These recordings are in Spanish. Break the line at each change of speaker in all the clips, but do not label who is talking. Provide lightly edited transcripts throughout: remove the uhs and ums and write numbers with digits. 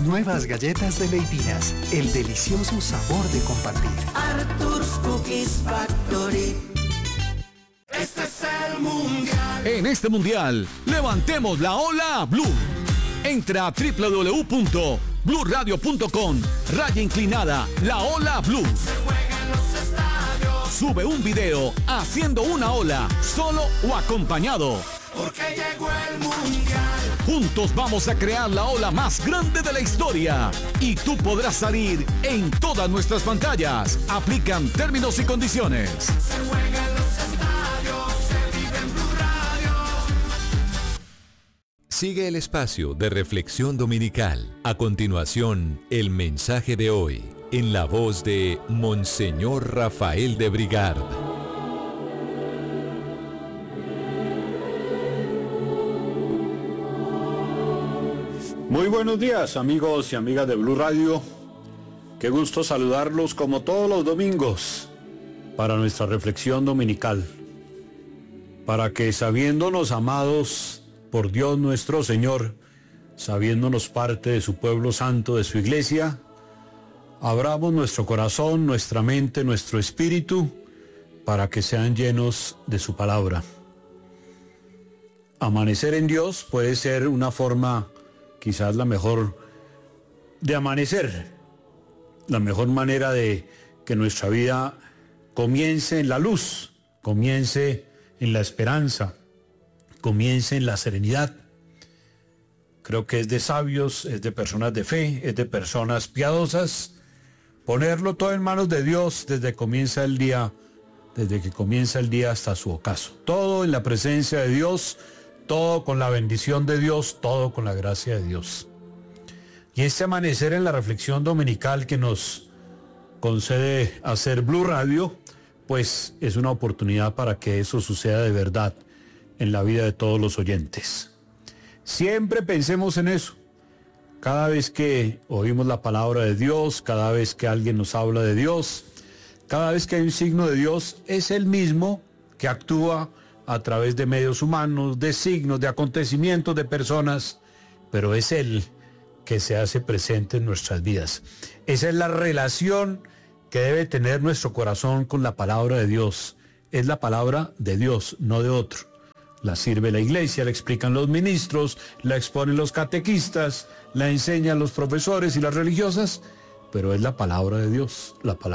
Nuevas galletas de Leitinas, el delicioso sabor de compartir.
Arthur's Cookies Factory. Este es el mundial.
En este mundial, levantemos la ola Blue. Entra a www.bluradio.com, raya inclinada, la ola Blue.
Se juega en los estadios.
Sube un video haciendo una ola, solo o acompañado.
Porque llegó el mundial.
Juntos vamos a crear la ola más grande de la historia. Y tú podrás salir en todas nuestras pantallas. Aplican términos y condiciones.
Se juega en los estadios. Se vive en Blue Radio.
Sigue el espacio de reflexión dominical. A continuación, el mensaje de hoy, en la voz de Monseñor Rafael de Brigard.
Muy buenos días, amigos y amigas de Blue Radio. Qué gusto saludarlos como todos los domingos para nuestra reflexión dominical. Para que, sabiéndonos amados por Dios nuestro Señor, sabiéndonos parte de su pueblo santo, de su iglesia, abramos nuestro corazón, nuestra mente, nuestro espíritu, para que sean llenos de su palabra. Amanecer en Dios puede ser una forma, quizás la mejor, de amanecer, la mejor manera de que nuestra vida comience en la luz, comience en la esperanza, comience en la serenidad. Creo que es de sabios, es de personas de fe, es de personas piadosas, ponerlo todo en manos de Dios desde que comienza el día hasta su ocaso. Todo en la presencia de Dios, todo con la bendición de Dios, todo con la gracia de Dios. Y este amanecer en la reflexión dominical que nos concede hacer Blue Radio, pues es una oportunidad para que eso suceda de verdad en la vida de todos los oyentes. Siempre pensemos en eso. Cada vez que oímos la palabra de Dios, cada vez que alguien nos habla de Dios, cada vez que hay un signo de Dios, es Él mismo que actúa a través de medios humanos, de signos, de acontecimientos, de personas, pero es Él que se hace presente en nuestras vidas. Esa es la relación que debe tener nuestro corazón con la palabra de Dios. Es la palabra de Dios, no de otro. La sirve la iglesia, la explican los ministros, la exponen los catequistas, la enseñan los profesores y las religiosas, pero es la palabra de Dios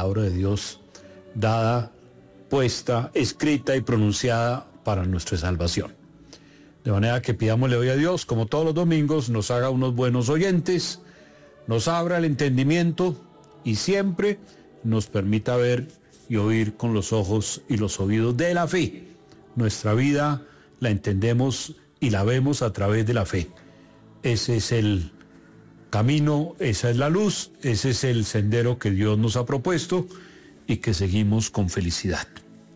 dada, puesta, escrita y pronunciada para nuestra salvación. De manera que pidámosle hoy a Dios, como todos los domingos, nos haga unos buenos oyentes, nos abra el entendimiento y siempre nos permita ver y oír con los ojos y los oídos de la fe. Nuestra vida la entendemos y la vemos a través de la fe. Ese es el camino, esa es la luz, ese es el sendero que Dios nos ha propuesto y que seguimos con felicidad.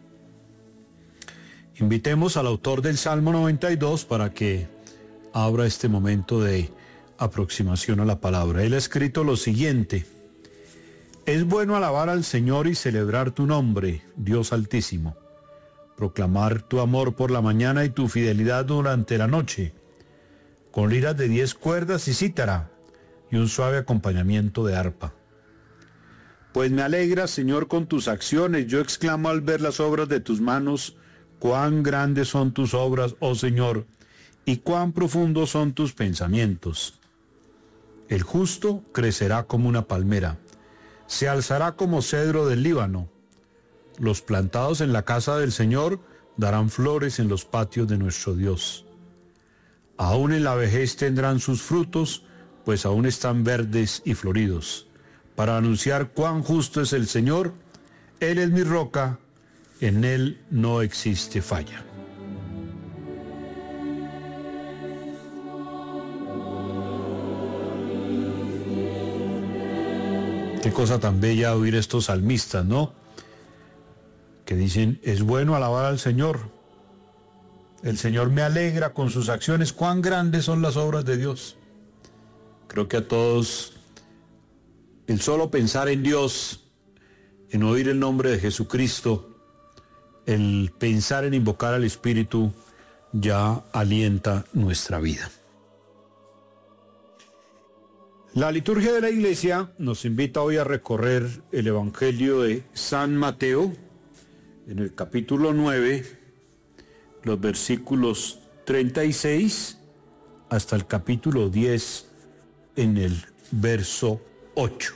Invitemos al autor del Salmo 92 para que abra este momento de aproximación a la palabra. Él ha escrito lo siguiente: es bueno alabar al Señor y celebrar tu nombre, Dios Altísimo, proclamar tu amor por la mañana y tu fidelidad durante la noche, con liras de 10 cuerdas y cítara, y un suave acompañamiento de arpa. Pues me alegra, Señor, con tus acciones, yo exclamo al ver las obras de tus manos. Cuán grandes son tus obras, oh Señor, y cuán profundos son tus pensamientos. El justo crecerá como una palmera, se alzará como cedro del Líbano. Los plantados en la casa del Señor darán flores en los patios de nuestro Dios. Aún en la vejez tendrán sus frutos, pues aún están verdes y floridos, para anunciar cuán justo es el Señor. Él es mi roca, en Él no existe falla. Qué cosa tan bella oír estos salmistas, ¿no? Que dicen, es bueno alabar al Señor. El Señor me alegra con sus acciones. Cuán grandes son las obras de Dios. Creo que a todos el solo pensar en Dios, en oír el nombre de Jesucristo, el pensar en invocar al Espíritu, ya alienta nuestra vida. La liturgia de la Iglesia nos invita hoy a recorrer el Evangelio de San Mateo, en el capítulo 9, los versículos 36 hasta el capítulo 10, en el verso 8.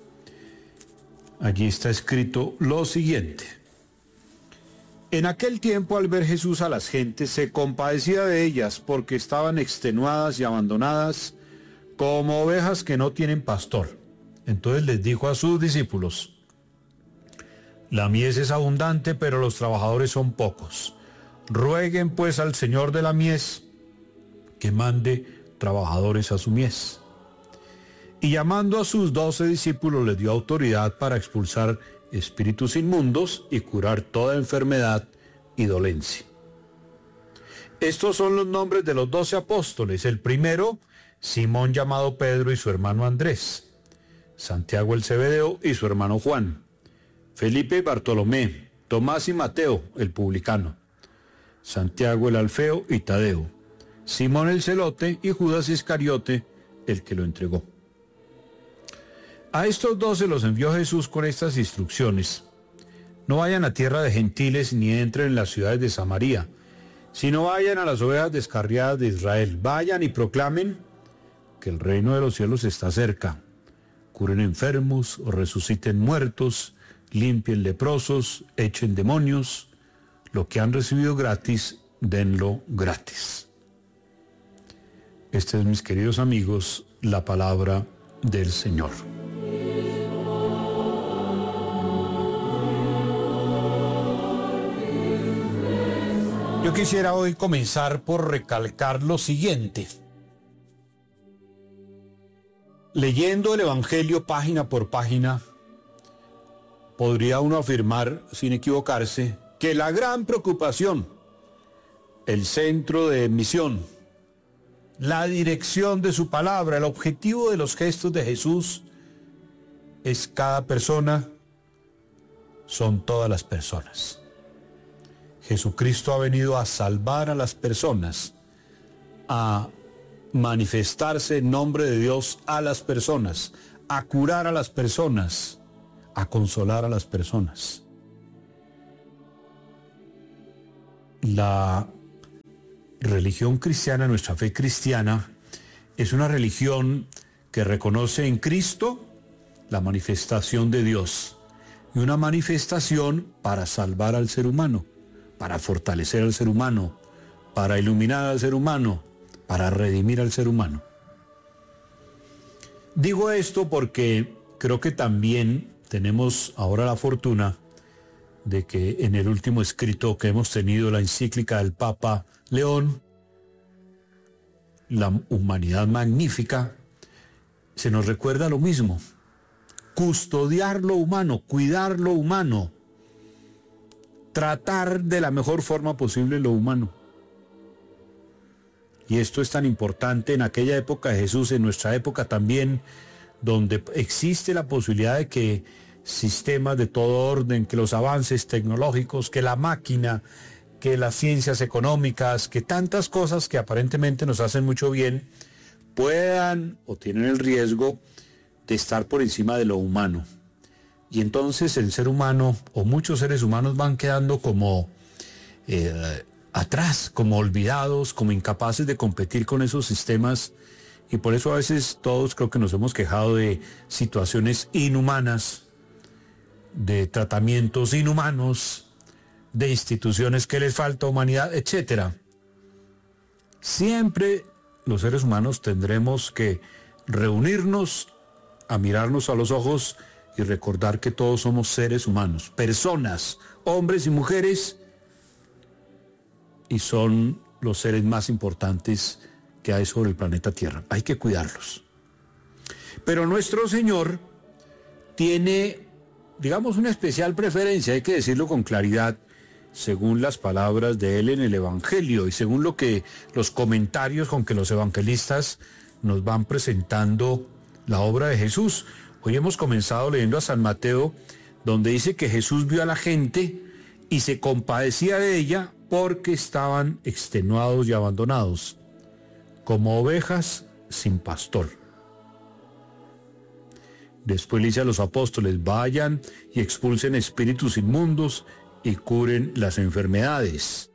Allí está escrito lo siguiente: en aquel tiempo, al ver Jesús a las gentes, se compadecía de ellas porque estaban extenuadas y abandonadas como ovejas que no tienen pastor. Entonces les dijo a sus discípulos: la mies es abundante, pero los trabajadores son pocos. Rueguen pues al Señor de la mies que mande trabajadores a su mies. Y llamando a sus 12 discípulos les dio autoridad para expulsar espíritus inmundos y curar toda enfermedad y dolencia. Estos son los nombres de los 12 apóstoles. El primero, Simón llamado Pedro y su hermano Andrés, Santiago el Zebedeo y su hermano Juan, Felipe y Bartolomé, Tomás y Mateo el publicano, Santiago el Alfeo y Tadeo, Simón el Celote y Judas Iscariote el que lo entregó. A estos 12 los envió Jesús con estas instrucciones: no vayan a tierra de gentiles ni entren en las ciudades de Samaria, sino vayan a las ovejas descarriadas de Israel. Vayan y proclamen que el reino de los cielos está cerca. Curen enfermos, o resuciten muertos, limpien leprosos, echen demonios. Lo que han recibido gratis, denlo gratis. Esta es, mis queridos amigos, la palabra del Señor. Yo quisiera hoy comenzar por recalcar lo siguiente. Leyendo el Evangelio página por página, podría uno afirmar, sin equivocarse, que la gran preocupación, el centro de misión, la dirección de su palabra, el objetivo de los gestos de Jesús es cada persona, son todas las personas. Jesucristo ha venido a salvar a las personas, a manifestarse en nombre de Dios a las personas, a curar a las personas, a consolar a las personas. La religión cristiana, nuestra fe cristiana, es una religión que reconoce en Cristo la manifestación de Dios y una manifestación para salvar al ser humano, para fortalecer al ser humano, para iluminar al ser humano, para redimir al ser humano. Digo esto porque creo que también tenemos ahora la fortuna de que en el último escrito que hemos tenido, la encíclica del Papa León, La humanidad magnífica, se nos recuerda lo mismo: custodiar lo humano, cuidar lo humano, tratar de la mejor forma posible lo humano. Y esto es tan importante en aquella época de Jesús, en nuestra época también, donde existe la posibilidad de que sistemas de todo orden, que los avances tecnológicos, que la máquina, que las ciencias económicas, que tantas cosas que aparentemente nos hacen mucho bien, puedan o tienen el riesgo de estar por encima de lo humano. Y entonces el ser humano, o muchos seres humanos, van quedando como atrás, como olvidados, como incapaces de competir con esos sistemas. Y por eso a veces todos creo que nos hemos quejado de situaciones inhumanas, de tratamientos inhumanos, de instituciones que les falta humanidad, etc. Siempre los seres humanos tendremos que reunirnos, a mirarnos a los ojos y recordar que todos somos seres humanos, personas, hombres y mujeres, y son los seres más importantes que hay sobre el planeta Tierra. Hay que cuidarlos. Pero nuestro Señor tiene, digamos, una especial preferencia, hay que decirlo con claridad, según las palabras de Él en el Evangelio y según lo que los comentarios con que los evangelistas nos van presentando la obra de Jesús. Hoy hemos comenzado leyendo a San Mateo, donde dice que Jesús vio a la gente y se compadecía de ella porque estaban extenuados y abandonados, como ovejas sin pastor. Después le dice a los apóstoles, vayan y expulsen espíritus inmundos y curen las enfermedades.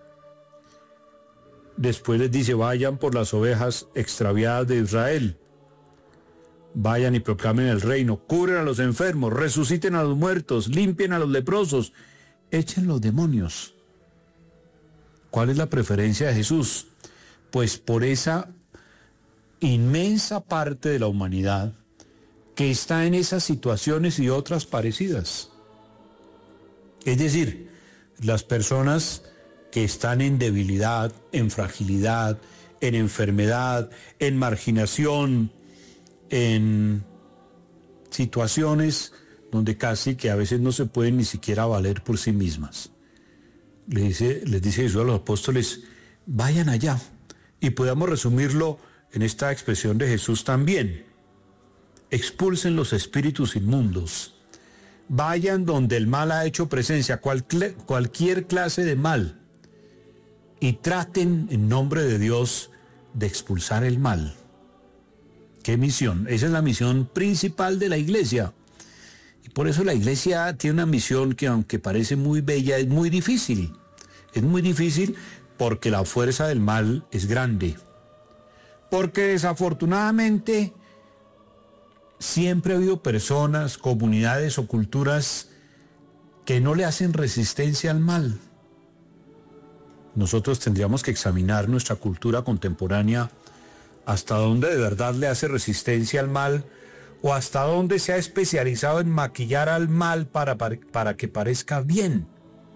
Después les dice, vayan por las ovejas extraviadas de Israel. Vayan y proclamen el reino, curen a los enfermos, resuciten a los muertos, limpien a los leprosos, echen los demonios. ¿Cuál es la preferencia de Jesús? Pues por esa inmensa parte de la humanidad que está en esas situaciones y otras parecidas. Es decir, las personas que están en debilidad, en fragilidad, en enfermedad, en marginación, en situaciones donde casi que a veces no se pueden ni siquiera valer por sí mismas. Les dice Jesús a los apóstoles, vayan allá. Y podamos resumirlo en esta expresión de Jesús también. Expulsen los espíritus inmundos. Vayan donde el mal ha hecho presencia, cualquier clase de mal. Y traten en nombre de Dios de expulsar el mal. ¿Qué misión? Esa es la misión principal de la iglesia. Y por eso la iglesia tiene una misión que, aunque parece muy bella, es muy difícil. Es muy difícil porque la fuerza del mal es grande. Porque desafortunadamente siempre ha habido personas, comunidades o culturas que no le hacen resistencia al mal. Nosotros tendríamos que examinar nuestra cultura contemporánea hasta dónde de verdad le hace resistencia al mal o hasta dónde se ha especializado en maquillar al mal para que parezca bien.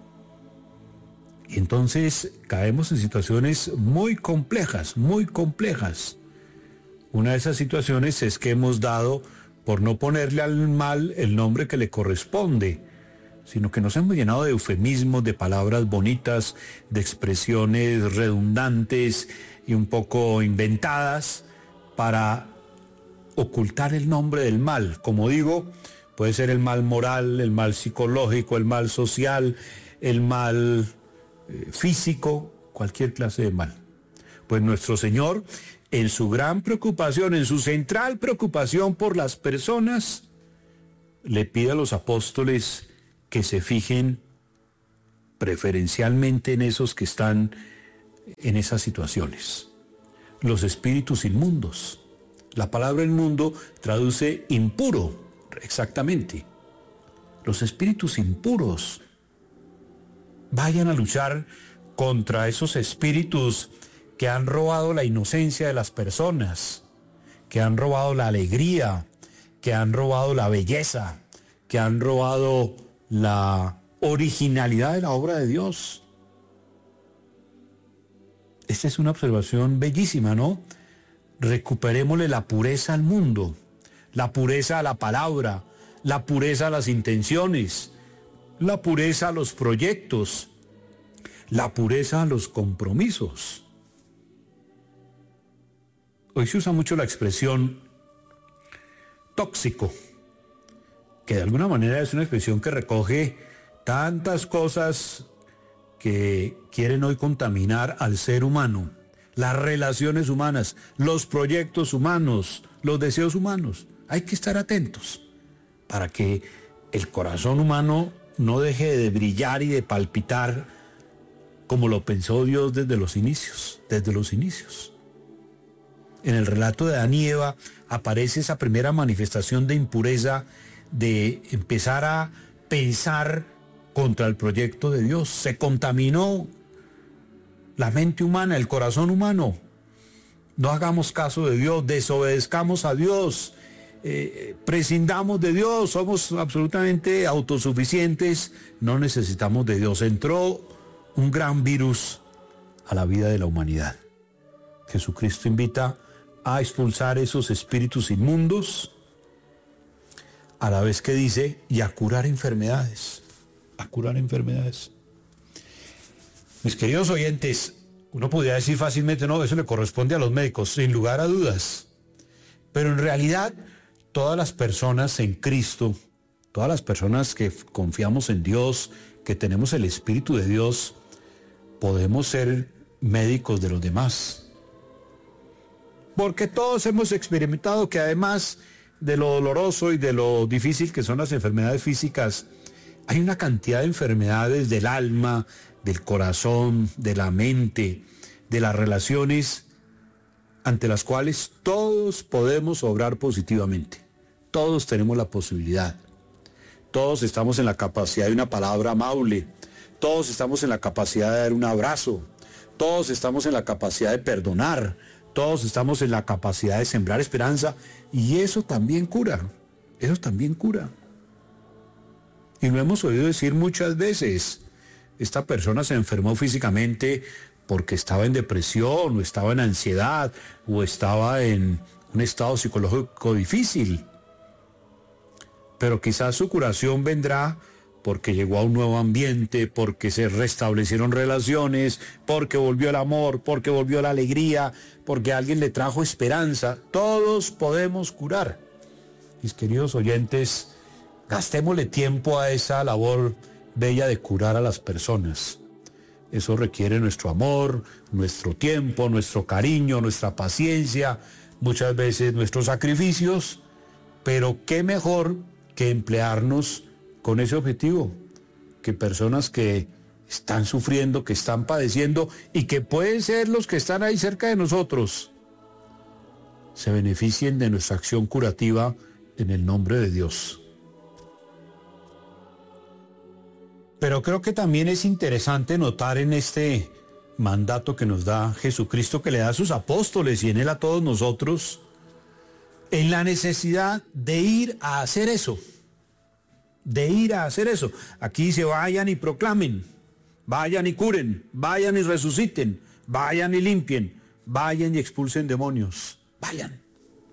Y entonces caemos en situaciones muy complejas, muy complejas. Una de esas situaciones es que hemos dado por no ponerle al mal el nombre que le corresponde, sino que nos hemos llenado de eufemismos, de palabras bonitas, de expresiones redundantes y un poco inventadas para ocultar el nombre del mal. Como digo, puede ser el mal moral, el mal psicológico, el mal social, el mal físico, cualquier clase de mal. Pues nuestro Señor, en su gran preocupación, en su central preocupación por las personas, le pide a los apóstoles que se fijen preferencialmente en esos que están en esas situaciones. Los espíritus inmundos. La palabra inmundo traduce impuro, exactamente. Los espíritus impuros. Vayan a luchar contra esos espíritus que han robado la inocencia de las personas, que han robado la alegría, que han robado la belleza, que han robado la originalidad de la obra de Dios. Esta es una observación bellísima, ¿no? Recuperémosle la pureza al mundo, la pureza a la palabra, la pureza a las intenciones, la pureza a los proyectos, la pureza a los compromisos. Hoy se usa mucho la expresión tóxico, que de alguna manera es una expresión que recoge tantas cosas que quieren hoy contaminar al ser humano, las relaciones humanas, los proyectos humanos, los deseos humanos. Hay que estar atentos para que el corazón humano no deje de brillar y de palpitar como lo pensó Dios desde los inicios, En el relato de Adán y Eva aparece esa primera manifestación de impureza, de empezar a pensar contra el proyecto de Dios. Se contaminó la mente humana, el corazón humano. No hagamos caso de Dios, desobedezcamos a Dios, prescindamos de Dios, somos absolutamente autosuficientes, no necesitamos de Dios. Entró un gran virus a la vida de la humanidad. Jesucristo invita a expulsar esos espíritus inmundos, a la vez que dice, y a curar enfermedades. A curar enfermedades. Mis queridos oyentes, uno podría decir fácilmente, no, eso le corresponde a los médicos, sin lugar a dudas. Pero en realidad, todas las personas en Cristo, todas las personas que confiamos en Dios, que tenemos el Espíritu de Dios, podemos ser médicos de los demás. Porque todos hemos experimentado que además de lo doloroso y de lo difícil que son las enfermedades físicas, hay una cantidad de enfermedades del alma, del corazón, de la mente, de las relaciones, ante las cuales todos podemos obrar positivamente. Todos tenemos la posibilidad. Todos estamos en la capacidad de una palabra amable. Todos estamos en la capacidad de dar un abrazo. Todos estamos en la capacidad de perdonar. Todos estamos en la capacidad de sembrar esperanza. Y eso también cura. Eso también cura. Y lo hemos oído decir muchas veces. Esta persona se enfermó físicamente porque estaba en depresión, o estaba en ansiedad, o estaba en un estado psicológico difícil. Pero quizás su curación vendrá porque llegó a un nuevo ambiente, porque se restablecieron relaciones, porque volvió el amor, porque volvió la alegría, porque alguien le trajo esperanza. Todos podemos curar. Mis queridos oyentes, gastémosle tiempo a esa labor bella de curar a las personas. Eso requiere nuestro amor, nuestro tiempo, nuestro cariño, nuestra paciencia, muchas veces nuestros sacrificios, pero qué mejor que emplearnos con ese objetivo, que personas que están sufriendo, que están padeciendo y que pueden ser los que están ahí cerca de nosotros, se beneficien de nuestra acción curativa en el nombre de Dios. Pero creo que también es interesante notar en este mandato que nos da Jesucristo, que le da a sus apóstoles y en él a todos nosotros, en la necesidad de ir a hacer eso. De ir a hacer eso. Aquí dice, vayan y proclamen, vayan y curen, vayan y resuciten, vayan y limpien, vayan y expulsen demonios. Vayan.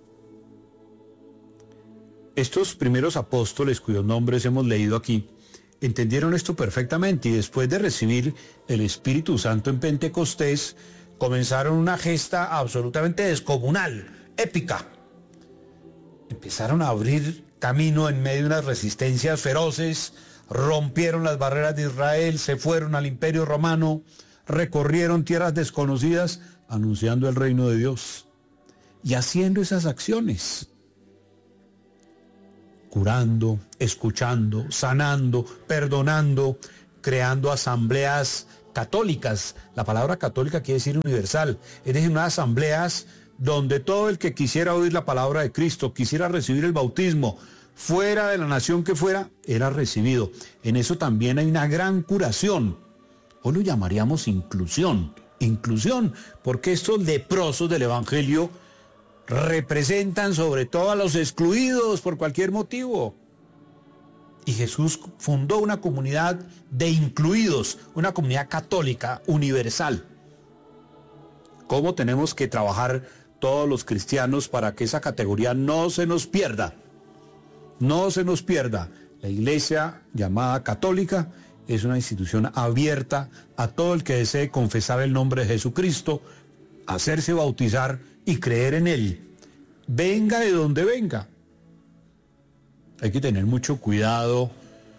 Estos primeros apóstoles, cuyos nombres hemos leído aquí, entendieron esto perfectamente y después de recibir el Espíritu Santo en Pentecostés, comenzaron una gesta absolutamente descomunal, épica. Empezaron a abrir camino en medio de unas resistencias feroces, rompieron las barreras de Israel, se fueron al Imperio Romano, recorrieron tierras desconocidas, anunciando el reino de Dios y haciendo esas acciones. Curando, escuchando, sanando, perdonando, creando asambleas católicas. La palabra católica quiere decir universal, es decir, unas asambleas donde todo el que quisiera oír la palabra de Cristo, quisiera recibir el bautismo, fuera de la nación que fuera, era recibido. En eso también hay una gran curación. Hoy lo llamaríamos inclusión, porque estos leprosos del Evangelio representan sobre todo a los excluidos por cualquier motivo. Y Jesús fundó una comunidad de incluidos, una comunidad católica universal. ¿Cómo tenemos que trabajar todos los cristianos para que esa categoría no se nos pierda? No se nos pierda. La iglesia llamada católica es una institución abierta a todo el que desee confesar el nombre de Jesucristo, hacerse bautizar y creer en él. Venga de donde venga. Hay que tener mucho cuidado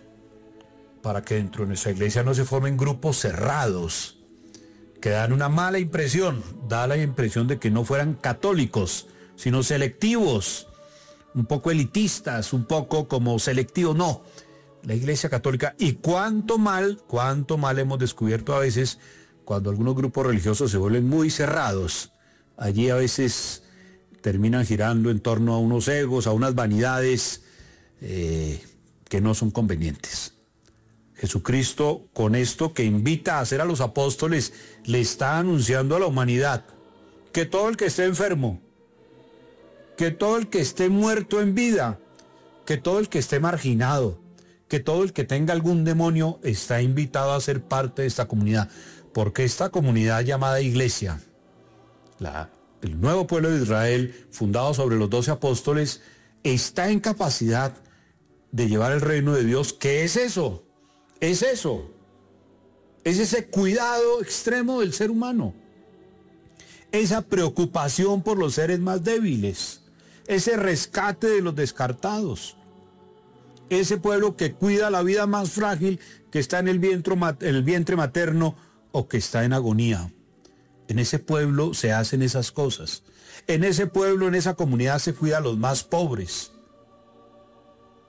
para que dentro de nuestra iglesia no se formen grupos cerrados que dan una mala impresión, da la impresión de que no fueran católicos, sino selectivos, un poco elitistas, un poco como selectivos. No, la iglesia católica, y cuánto mal hemos descubierto a veces cuando algunos grupos religiosos se vuelven muy cerrados. Allí a veces terminan girando en torno a unos egos, a unas vanidades que no son convenientes. Jesucristo, con esto que invita a hacer a los apóstoles, le está anunciando a la humanidad que todo el que esté enfermo, que todo el que esté muerto en vida, que todo el que esté marginado, que todo el que tenga algún demonio está invitado a ser parte de esta comunidad, porque esta comunidad llamada iglesia, el nuevo pueblo de Israel, fundado sobre los 12 apóstoles, está en capacidad de llevar el reino de Dios. ¿Qué es eso? Es eso. Es ese cuidado extremo del ser humano. Esa preocupación por los seres más débiles. Ese rescate de los descartados. Ese pueblo que cuida la vida más frágil que está en el vientre materno o que está en agonía. En ese pueblo se hacen esas cosas. En ese pueblo, en esa comunidad se cuida a los más pobres.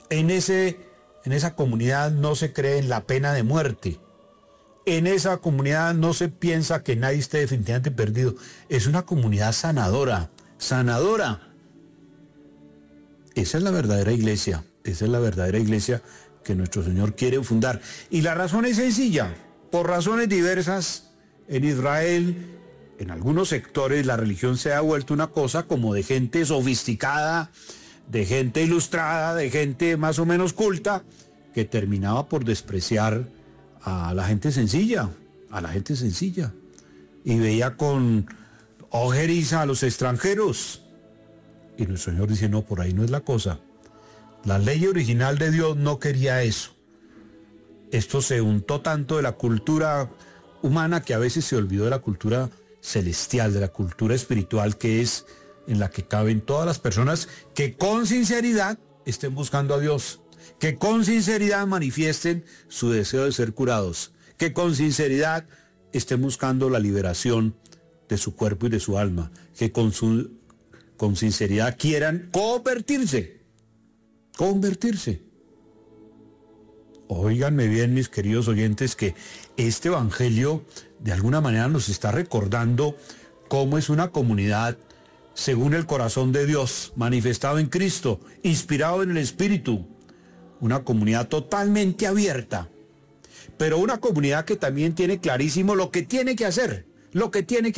En esa comunidad no se cree en la pena de muerte. En esa comunidad no se piensa que nadie esté definitivamente perdido. Es una comunidad sanadora, sanadora. Esa es la verdadera iglesia. Esa es la verdadera iglesia que nuestro Señor quiere fundar. Y la razón es sencilla. Por razones diversas, en Israel, en algunos sectores, la religión se ha vuelto una cosa como de gente sofisticada, de gente ilustrada, de gente más o menos culta, que terminaba por despreciar a la gente sencilla, y veía con ojeriza a los extranjeros. Y nuestro Señor dice, no, por ahí no es la cosa. La ley original de Dios no quería eso. Esto se untó tanto de la cultura humana que a veces se olvidó de la cultura celestial, de la cultura espiritual, que es en la que caben todas las personas que con sinceridad estén buscando a Dios, que con sinceridad manifiesten su deseo de ser curados, que con sinceridad estén buscando la liberación de su cuerpo y de su alma, que con sinceridad quieran convertirse. Óiganme bien, mis queridos oyentes, que este evangelio de alguna manera nos está recordando cómo es una comunidad según el corazón de Dios, manifestado en Cristo, inspirado en el Espíritu. Una comunidad totalmente abierta, pero una comunidad que también tiene clarísimo lo que tiene que hacer, Lo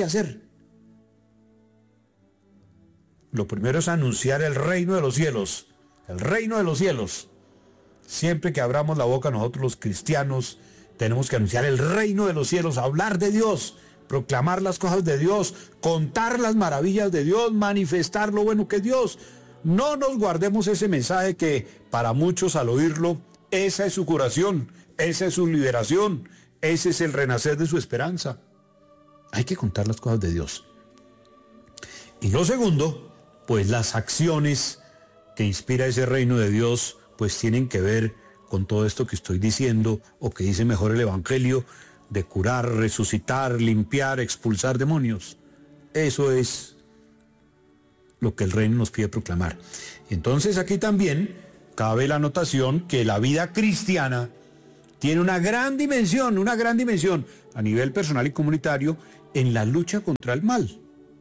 primero es anunciar el reino de los cielos, el reino de los cielos. Siempre que abramos la boca nosotros los cristianos, tenemos que anunciar el reino de los cielos, hablar de Dios, proclamar las cosas de Dios, contar las maravillas de Dios, manifestar lo bueno que es Dios. No nos guardemos ese mensaje que para muchos al oírlo, esa es su curación, esa es su liberación, ese es el renacer de su esperanza. Hay que contar las cosas de Dios. Y lo segundo, pues las acciones que inspira ese reino de Dios, pues tienen que ver con todo esto que estoy diciendo, o que dice mejor el Evangelio, de curar, resucitar, limpiar, expulsar demonios. Eso es lo que el reino nos pide proclamar. Entonces aquí también cabe la anotación que la vida cristiana tiene una gran dimensión a nivel personal y comunitario en la lucha contra el mal.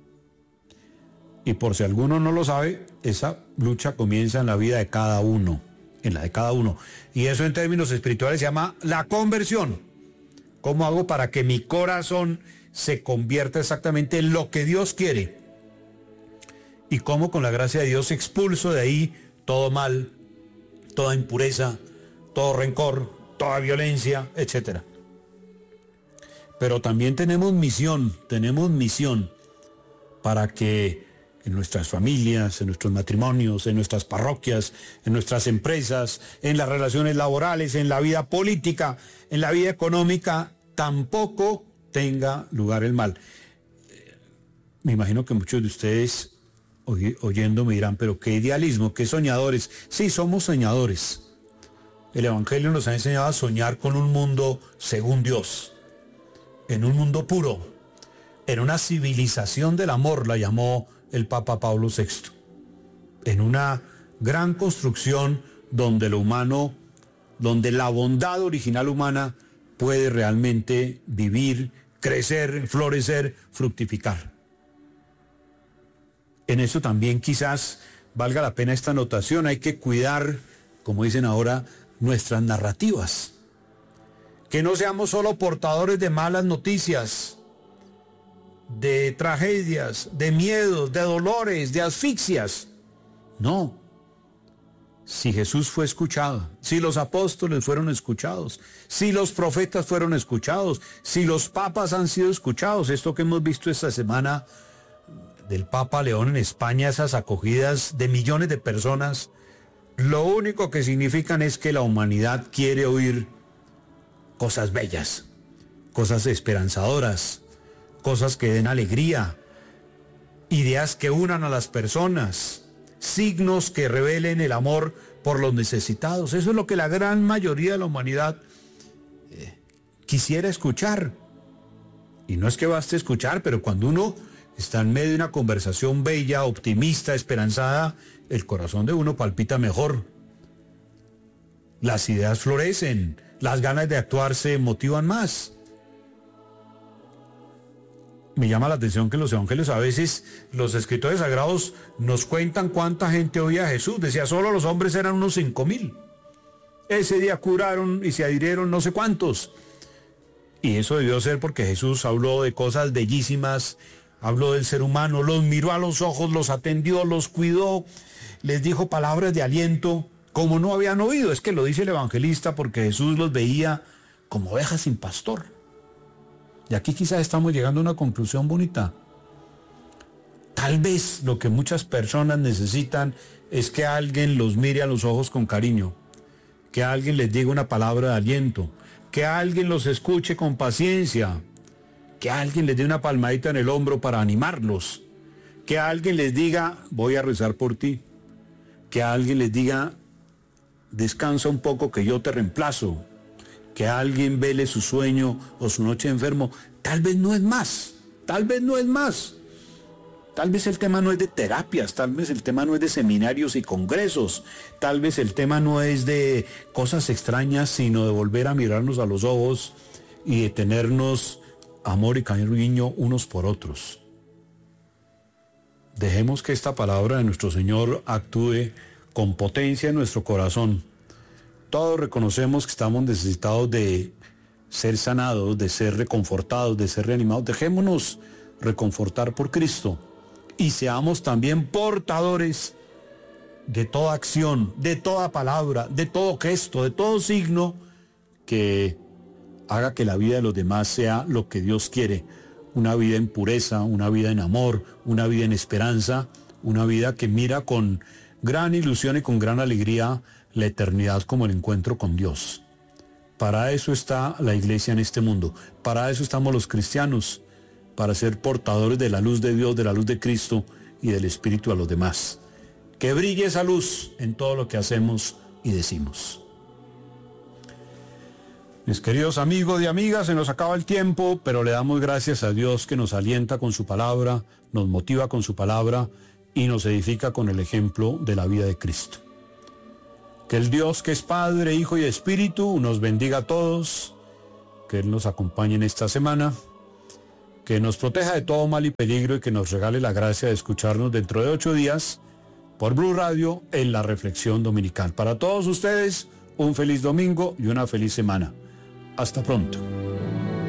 Y por si alguno no lo sabe, esa lucha comienza en la vida de cada uno, Y eso en términos espirituales se llama la conversión. ¿Cómo hago para que mi corazón se convierta exactamente en lo que Dios quiere? Y cómo con la gracia de Dios expulso de ahí todo mal, toda impureza, todo rencor, toda violencia, etc. Pero también tenemos misión para que en nuestras familias, en nuestros matrimonios, en nuestras parroquias, en nuestras empresas, en las relaciones laborales, en la vida política, en la vida económica, tampoco tenga lugar el mal. Me imagino que muchos de ustedes oyendo me dirán, pero qué idealismo, qué soñadores. Sí, somos soñadores. El Evangelio nos ha enseñado a soñar con un mundo según Dios, en un mundo puro, en una civilización del amor, la llamó el Papa Pablo VI, en una gran construcción donde lo humano, donde la bondad original humana puede realmente vivir, crecer, florecer, fructificar. En eso también quizás valga la pena esta anotación. Hay que cuidar, como dicen ahora, nuestras narrativas. Que no seamos solo portadores de malas noticias, de tragedias, de miedos, de dolores, de asfixias. No. Si Jesús fue escuchado, si los apóstoles fueron escuchados, si los profetas fueron escuchados, si los papas han sido escuchados, esto que hemos visto esta semana del Papa León en España, esas acogidas de millones de personas, lo único que significan es que la humanidad quiere oír cosas bellas, cosas esperanzadoras, cosas que den alegría, ideas que unan a las personas, signos que revelen el amor por los necesitados. Eso es lo que la gran mayoría de la humanidad quisiera escuchar. Y no es que baste escuchar, pero cuando uno está en medio de una conversación bella, optimista, esperanzada, el corazón de uno palpita mejor. las ideas florecen, las ganas de actuar se motivan más. Me llama la atención que los evangelios a veces, los escritores sagrados nos cuentan cuánta gente oía a Jesús. Decía, solo los hombres eran unos 5,000. Ese día curaron y se adhirieron no sé cuántos. Y eso debió ser porque Jesús habló de cosas bellísimas, habló del ser humano, los miró a los ojos, los atendió, los cuidó, les dijo palabras de aliento, como no habían oído. Es que lo dice el evangelista porque Jesús los veía como ovejas sin pastor. Y aquí quizás estamos llegando a una conclusión bonita. Tal vez lo que muchas personas necesitan es que alguien los mire a los ojos con cariño, que alguien les diga una palabra de aliento, que alguien los escuche con paciencia, que alguien les dé una palmadita en el hombro para animarlos, que alguien les diga, voy a rezar por ti, que alguien les diga, descansa un poco que yo te reemplazo, que alguien vele su sueño o su noche enfermo. Tal vez no es más, tal vez no es más. Tal vez el tema no es de terapias, tal vez el tema no es de seminarios y congresos, tal vez el tema no es de cosas extrañas, sino de volver a mirarnos a los ojos y de tenernos amor y cariño unos por otros. Dejemos que esta palabra de nuestro Señor actúe con potencia en nuestro corazón. Todos reconocemos que estamos necesitados de ser sanados, de ser reconfortados, de ser reanimados. Dejémonos reconfortar por Cristo y seamos también portadores de toda acción, de toda palabra, de todo gesto, de todo signo que haga que la vida de los demás sea lo que Dios quiere. Una vida en pureza, una vida en amor, una vida en esperanza, una vida que mira con gran ilusión y con gran alegría la eternidad como el encuentro con Dios. Para eso está la iglesia en este mundo, para eso estamos los cristianos, para ser portadores de la luz de Dios, de la luz de Cristo y del Espíritu a los demás. Que brille esa luz en todo lo que hacemos y decimos. Mis queridos amigos y amigas, se nos acaba el tiempo, pero le damos gracias a Dios que nos alienta con su palabra, nos motiva con su palabra y nos edifica con el ejemplo de la vida de Cristo. Que el Dios que es Padre, Hijo y Espíritu nos bendiga a todos, que Él nos acompañe en esta semana, que nos proteja de todo mal y peligro y que nos regale la gracia de escucharnos dentro de 8 días por Blue Radio en la Reflexión Dominical. Para todos ustedes, un feliz domingo y una feliz semana. Hasta pronto.